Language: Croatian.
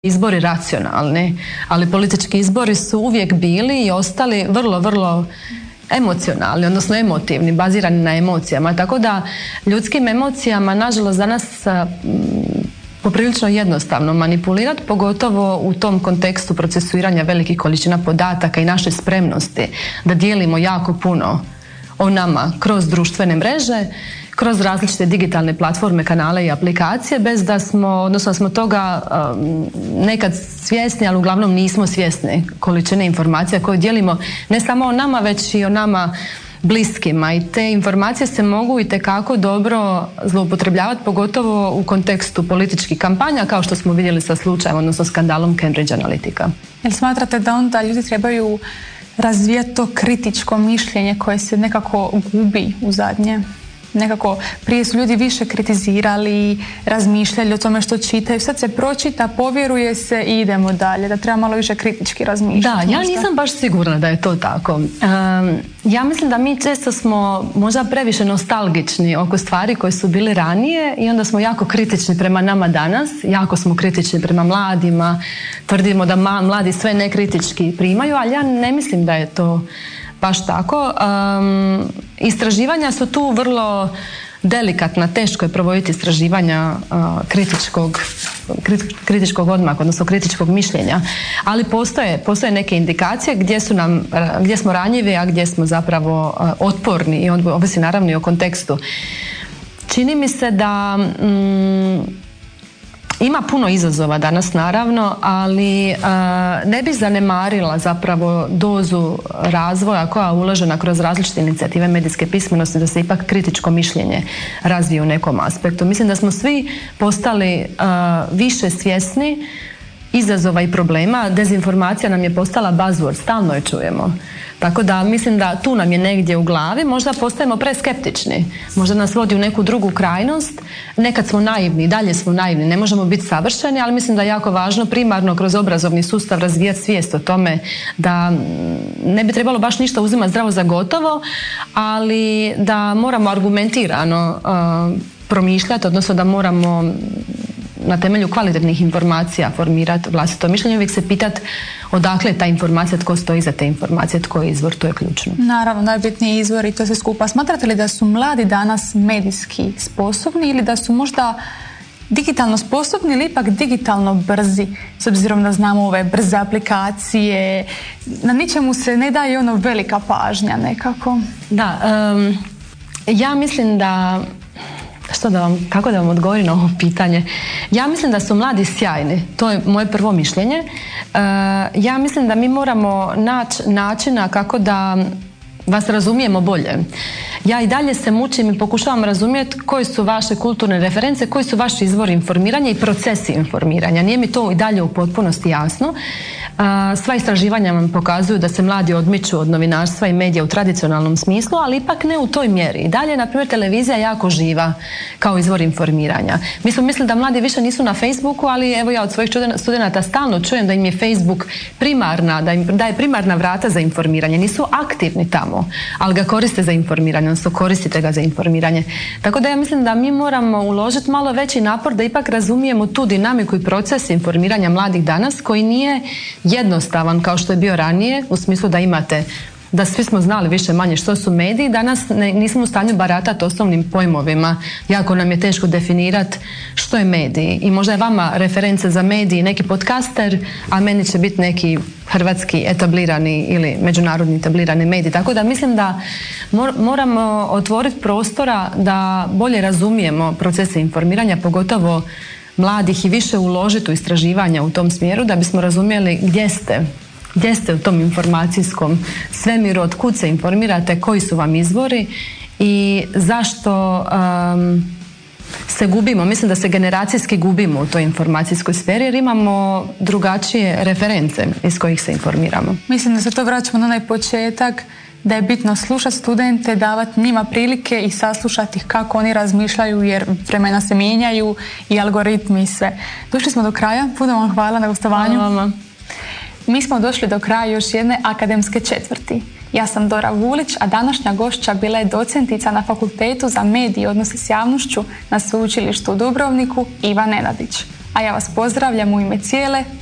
izbori racionalni, ali politički izbori su uvijek bili i ostali vrlo, vrlo emocionalni, odnosno emotivni, bazirani na emocijama. Tako da ljudskim emocijama, nažalost, danas poprilično jednostavno manipulirati, pogotovo u tom kontekstu procesuiranja velikih količina podataka i naše spremnosti da dijelimo jako puno o nama kroz društvene mreže, kroz različite digitalne platforme, kanale i aplikacije, bez da smo, odnosno smo toga nekad svjesni, ali uglavnom nismo svjesni količine informacija koje dijelimo ne samo o nama, već i o nama bliskima, i te informacije se mogu itekako dobro zloupotrebljavati, pogotovo u kontekstu političkih kampanja, kao što smo vidjeli sa slučajem, odnosno skandalom Cambridge Analytica. Jel smatrate da onda ljudi trebaju razvijati to kritičko mišljenje koje se nekako gubi u zadnje? Nekako prije su ljudi više kritizirali, razmišljali o tome što čitaju, sad se pročita, povjeruje se i idemo dalje, da treba malo više kritički razmišljati. Da, ja nisam baš sigurna da je to tako. Ja mislim da mi često smo možda previše nostalgični oko stvari koje su bile ranije i onda smo jako kritični prema nama danas, jako smo kritični prema mladima, tvrdimo da mladi sve nekritički primaju, ali ja ne mislim da je to baš tako. Istraživanja su tu vrlo delikatna, teško je provoditi istraživanja kritičkog odmaka, odnosno kritičkog mišljenja, ali postoje neke indikacije gdje smo ranjivi, a gdje smo zapravo otporni, i ovisi naravno i o kontekstu. Čini mi se da ima puno izazova danas, naravno, ali ne bih zanemarila zapravo dozu razvoja koja je uložena kroz različite inicijative medijske pismenosti da se ipak kritičko mišljenje razvije u nekom aspektu. Mislim da smo svi postali više svjesni izazova i problema. Dezinformacija nam je postala buzzword, stalno je čujemo. Tako da mislim da tu nam je negdje u glavi, možda postajemo preskeptični, možda nas vodi u neku drugu krajnost, nekad smo naivni, dalje smo naivni, ne možemo biti savršeni, ali mislim da je jako važno primarno kroz obrazovni sustav razvijati svijest o tome da ne bi trebalo baš ništa uzimati zdravo za gotovo, ali da moramo argumentirano promišljati, odnosno da moramo na temelju kvalitetnih informacija formirati vlastito mišljenje, uvijek se pitati odakle je ta informacija, tko stoji iza te informacije, tko je izvor, to je ključno. Naravno, najbitniji izvor i to se skupa. Smatrate li da su mladi danas medijski sposobni ili da su možda digitalno sposobni ili ipak digitalno brzi, s obzirom da znamo ove brze aplikacije, na ničemu se ne daje ono velika pažnja nekako? Da, ja mislim da kako da vam odgovorim na ovo pitanje. Ja mislim da su mladi sjajni, to je moje prvo mišljenje. Ja mislim da mi moramo naći načina kako da vas razumijemo bolje. Ja i dalje se mučim i pokušavam razumjeti koje su vaše kulturne reference, koji su vaši izvori informiranja i procesi informiranja. Nije mi to i dalje u potpunosti jasno. Sva istraživanja vam pokazuju da se mladi odmiču od novinarstva i medija u tradicionalnom smislu, ali ipak ne u toj mjeri. I dalje, na primjer, televizija je jako živa kao izvor informiranja. Mi smo mislili da mladi više nisu na Facebooku, ali evo ja od svojih studenata stalno čujem da im je Facebook primarna, da im daje primarna vrata za informiranje. Nisu aktivni tamo, ali ga koriste za informiranje, odnosno koristite ga za informiranje. Tako da ja mislim da mi moramo uložiti malo veći napor da ipak razumijemo tu dinamiku i proces informiranja mladih danas, koji nije jednostavan kao što je bio ranije, u smislu da svi smo znali više manje što su mediji. Danas nismo u stanju baratati osnovnim pojmovima. Jako nam je teško definirati što je medij. I možda je vama reference za mediji neki podcaster, a meni će biti neki hrvatski etablirani ili međunarodni etablirani medij. Tako da mislim da moramo otvoriti prostora da bolje razumijemo procese informiranja, pogotovo mladih, i više uložiti u istraživanja u tom smjeru da bismo razumjeli gdje ste u tom informacijskom svemiru, od kud se informirate, koji su vam izvori i zašto se gubimo. Mislim da se generacijski gubimo u toj informacijskoj sferi jer imamo drugačije reference iz kojih se informiramo. Mislim da se to vraćamo na onaj početak, da je bitno slušati studente, davati njima prilike i saslušati kako oni razmišljaju, jer vremena se mijenjaju i algoritmi i sve. Došli smo do kraja, puno vam hvala na gostovanju. Hvala vama. Mi smo došli do kraja još jedne akademske četvrti. Ja sam Dora Vulić, a današnja gošća bila je docentica na Fakultetu za medije i odnose s javnošću na Sveučilištu u Dubrovniku, Iva Nenadić. a ja vas pozdravljam u ime cijele